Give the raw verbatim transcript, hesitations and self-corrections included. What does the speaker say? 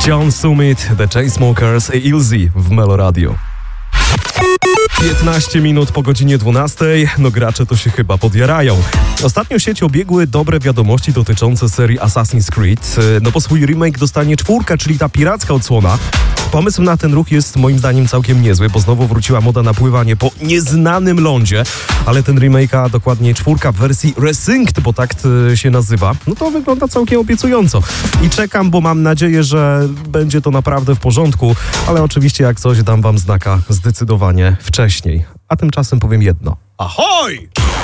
John Summit, The Chainsmokers i Ilzy w Melo Radio. piętnaście minut po godzinie dwunastej, no gracze to się chyba podjarają. Ostatnio sieć obiegły dobre wiadomości dotyczące serii Assassin's Creed, no bo swój remake dostanie czwórka, czyli ta piracka odsłona. Pomysł na ten ruch jest moim zdaniem całkiem niezły, bo znowu wróciła moda na pływanie po nieznanym lądzie, ale ten remake, a dokładnie czwórka w wersji Resynced, bo tak się nazywa, no to wygląda całkiem obiecująco. I czekam, bo mam nadzieję, że będzie to naprawdę w porządku, ale oczywiście jak coś dam wam znaka zdecydowanie wcześniej. A tymczasem powiem jedno. Ahoj!